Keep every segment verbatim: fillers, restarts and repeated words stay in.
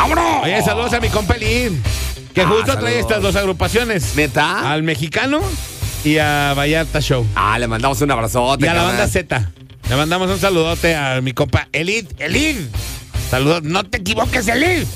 ¡Vámonos! Oye, saludos a mi compa Elid, que Ah, justo saludos. trae estas dos agrupaciones. ¿Neta? Al Mexicano y a Vallarta Show. Ah, le mandamos un abrazote. Y a la carnal. banda Z. Le mandamos un saludote a mi compa Elid. Elid. Saludos. No te equivoques, Elid.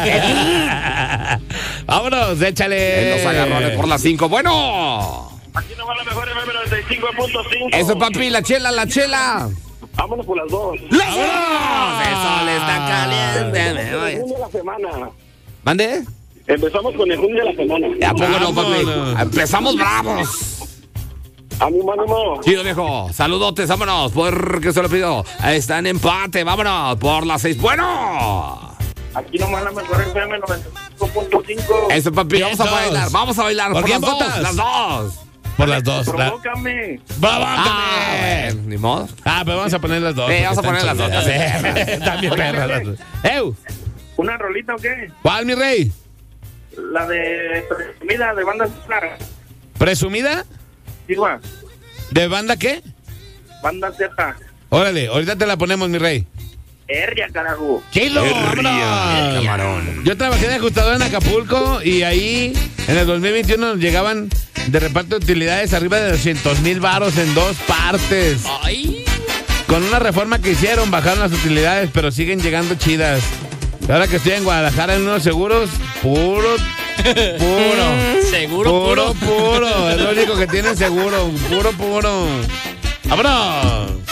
Vámonos, échale. En los agarrones por las cinco. Bueno. Aquí nos va la mejor F M noventa y cinco punto cinco. Eso, papi, la chela, la chela. Vámonos por las dos. ¡Las dos! El sol está caliente. me voy. El junio de la semana. ¿Mande? Empezamos con el junio de la semana. ¿A poco no, papi? Vámonos. Empezamos bravos. Ánimo, ánimo. Chido, viejo. Saludotes, vámonos. Porque se lo pido. Está en empate. Vámonos. Por las seis. Bueno. Aquí nomás la mejor F M noventa y cinco punto cinco. Eso, papi. Vamos a Vientos. bailar. Vamos a bailar. ¿Por Por quién las dos. votas? Las dos. Por las dos. La... Provócame. Ah, bueno, ni modo. Ah, pero vamos a poner las dos. Sí, vamos a porque poner están las dos, chidas. ya sé. Están bien perras las dos. ¡Ew! ¿Una rolita o qué? ¿Cuál, mi rey? La de presumida de banda Z. ¿Presumida? Sigua, ¿De banda qué? banda Z. Órale, ahorita te la ponemos, mi rey. Herria, carajo. ¡Chilo! Herria, ¡Vámonos! camarón. Yo trabajé de ajustador en Acapulco y ahí en el dos mil veintiuno nos llegaban de reparto de utilidades arriba de doscientos mil varos en dos partes. Ay. Con una reforma que hicieron, bajaron las utilidades, pero siguen llegando chidas. Y ahora que estoy en Guadalajara en unos seguros, puro, puro. Seguro, Puro, puro. puro. Es lo único que tienen seguro. Puro, puro. ¡Vámonos!